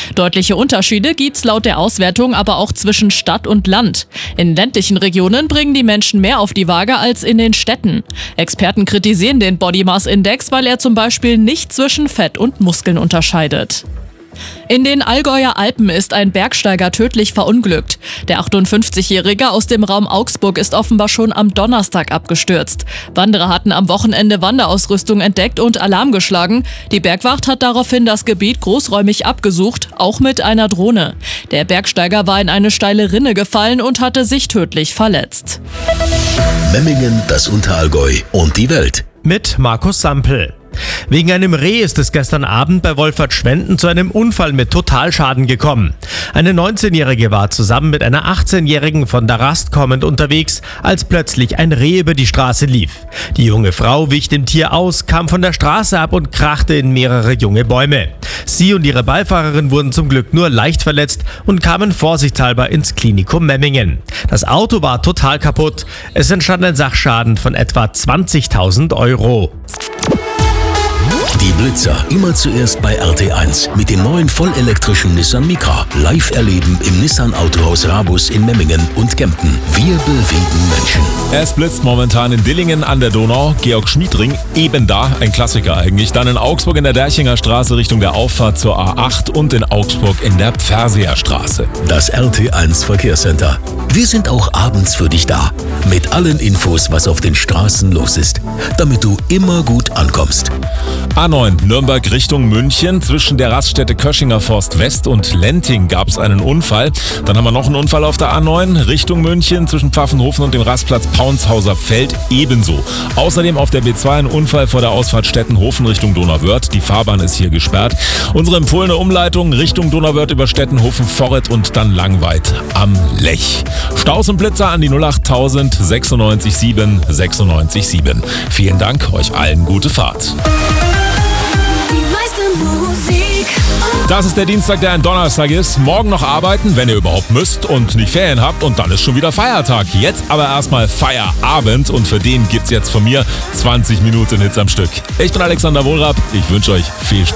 Deutliche Unterschiede gibt's laut der Auswertung aber auch zwischen Stadt und Land. In ländlichen Regionen bringen die Menschen mehr auf die Waage als in den Städten. Experten kritisieren den Body Mass Index, weil er zum Beispiel nicht zwischen Fett und Muskeln unterscheidet. In den Allgäuer Alpen ist ein Bergsteiger tödlich verunglückt. Der 58-Jährige aus dem Raum Augsburg ist offenbar schon am Donnerstag abgestürzt. Wanderer hatten am Wochenende Wanderausrüstung entdeckt und Alarm geschlagen. Die Bergwacht hat daraufhin das Gebiet großräumig abgesucht, auch mit einer Drohne. Der Bergsteiger war in eine steile Rinne gefallen und hatte sich tödlich verletzt. Memmingen, das Unterallgäu und die Welt. Mit Markus Sampel. Wegen einem Reh ist es gestern Abend bei Wolfertschwenden zu einem Unfall mit Totalschaden gekommen. Eine 19-Jährige war zusammen mit einer 18-Jährigen von der Rast kommend unterwegs, als plötzlich ein Reh über die Straße lief. Die junge Frau wich dem Tier aus, kam von der Straße ab und krachte in mehrere junge Bäume. Sie und ihre Beifahrerin wurden zum Glück nur leicht verletzt und kamen vorsichtshalber ins Klinikum Memmingen. Das Auto war total kaputt. Es entstand ein Sachschaden von etwa 20.000 Euro. Die Blitzer immer zuerst bei RT1 mit dem neuen vollelektrischen Nissan Micra. Live erleben im Nissan Autohaus Rabus in Memmingen und Kempten. Wir bewegen Menschen. Es blitzt momentan in Dillingen an der Donau, Georg-Schmied-Ring, eben da, ein Klassiker eigentlich. Dann in Augsburg in der Derchinger Straße Richtung der Auffahrt zur A8 und in Augsburg in der Pferseer Straße. Das RT1 Verkehrscenter. Wir sind auch abends für dich da. Mit allen Infos, was auf den Straßen los ist. Damit du immer gut ankommst. A9 Nürnberg Richtung München. Zwischen der Raststätte Köschinger Forst West und Lenting gab es einen Unfall. Dann haben wir noch einen Unfall auf der A9 Richtung München zwischen Pfaffenhofen und dem Rastplatz Paunshauser Feld ebenso. Außerdem auf der B2 ein Unfall vor der Ausfahrt Stettenhofen Richtung Donauwörth. Die Fahrbahn ist hier gesperrt. Unsere empfohlene Umleitung Richtung Donauwörth über Stettenhofen, Vorret und dann Langweid am Lech. Staus und Blitzer an die 08000 96 7 96 7. Vielen Dank, euch allen gute Fahrt. Das ist der Dienstag, der ein Donnerstag ist. Morgen noch arbeiten, wenn ihr überhaupt müsst und nicht Ferien habt. Und dann ist schon wieder Feiertag. Jetzt aber erstmal Feierabend. Und für den gibt's jetzt von mir 20 Minuten Hits am Stück. Ich bin Alexander Wohlrab. Ich wünsche euch viel Spaß.